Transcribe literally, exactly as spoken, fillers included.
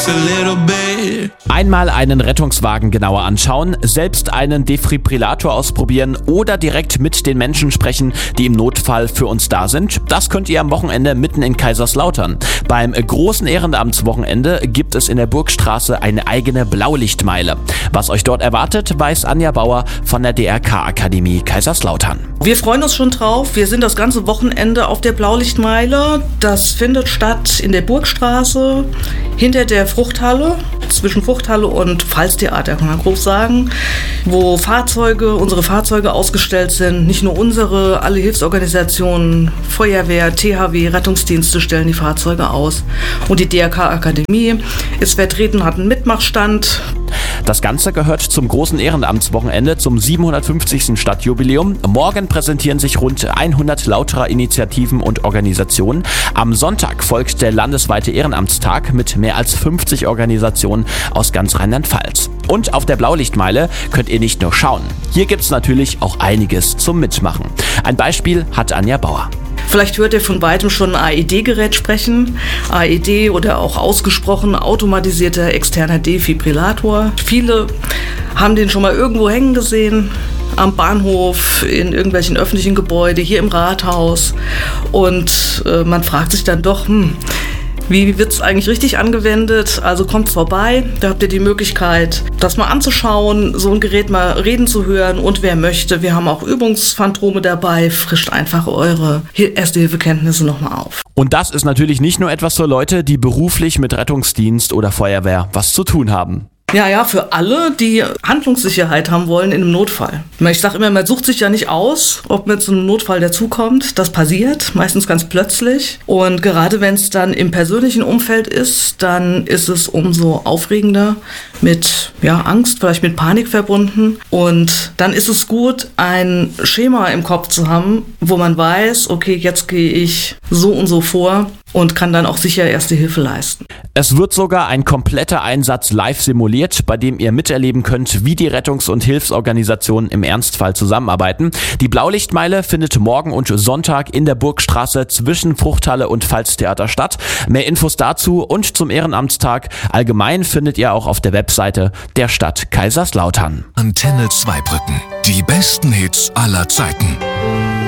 Einmal einen Rettungswagen genauer anschauen, selbst einen Defibrillator ausprobieren oder direkt mit den Menschen sprechen, die im Notfall für uns da sind. Das könnt ihr am Wochenende mitten in Kaiserslautern. Beim großen Ehrenamtswochenende gibt es in der Burgstraße eine eigene Blaulichtmeile. Was euch dort erwartet, weiß Anja Bauer von der D R K-Akademie Kaiserslautern. Wir freuen uns schon drauf. Wir sind das ganze Wochenende auf der Blaulichtmeile. Das findet statt in der Burgstraße, hinter der Fruchthalle, zwischen Fruchthalle und Pfalztheater, kann man grob sagen, wo Fahrzeuge, unsere Fahrzeuge ausgestellt sind. Nicht nur unsere, alle Hilfsorganisationen, Feuerwehr, T H W, Rettungsdienste stellen die Fahrzeuge aus. Und die D R K-Akademie ist vertreten, hat einen Mitmachstand. Das Ganze gehört zum großen Ehrenamtswochenende, zum siebenhundertfünfzigsten Stadtjubiläum. Morgen präsentieren sich rund hundert Lauterer Initiativen und Organisationen. Am Sonntag folgt der landesweite Ehrenamtstag mit mehr als fünfzig Organisationen aus ganz Rheinland-Pfalz. Und auf der Blaulichtmeile könnt ihr nicht nur schauen. Hier gibt's natürlich auch einiges zum Mitmachen. Ein Beispiel hat Anja Bauer. Vielleicht hört ihr von weitem schon ein A E D-Gerät sprechen. A E D oder auch ausgesprochen automatisierter externer Defibrillator. Viele haben den schon mal irgendwo hängen gesehen. Am Bahnhof, in irgendwelchen öffentlichen Gebäuden, hier im Rathaus. Und äh, man fragt sich dann doch, hm, wie wird es eigentlich richtig angewendet? Also kommt vorbei, da habt ihr die Möglichkeit, das mal anzuschauen, so ein Gerät mal reden zu hören und wer möchte, wir haben auch Übungsphantome dabei, frischt einfach eure Erste-Hilfe-Kenntnisse nochmal auf. Und das ist natürlich nicht nur etwas für Leute, die beruflich mit Rettungsdienst oder Feuerwehr was zu tun haben. Ja, ja, für alle, die Handlungssicherheit haben wollen in einem Notfall. Ich sage immer, man sucht sich ja nicht aus, ob mit so einem Notfall dazukommt. Das passiert, meistens ganz plötzlich. Und gerade wenn es dann im persönlichen Umfeld ist, dann ist es umso aufregender, mit ja, Angst, vielleicht mit Panik verbunden. Und dann ist es gut, ein Schema im Kopf zu haben, wo man weiß, okay, jetzt gehe ich so und so vor und kann dann auch sicher Erste Hilfe leisten. Es wird sogar ein kompletter Einsatz live simuliert, bei dem ihr miterleben könnt, wie die Rettungs- und Hilfsorganisationen im Ernstfall zusammenarbeiten. Die Blaulichtmeile findet morgen und Sonntag in der Burgstraße zwischen Fruchthalle und Pfalztheater statt. Mehr Infos dazu und zum Ehrenamtstag allgemein findet ihr auch auf der Webseite der Stadt Kaiserslautern. Antenne Zweibrücken. Die besten Hits aller Zeiten.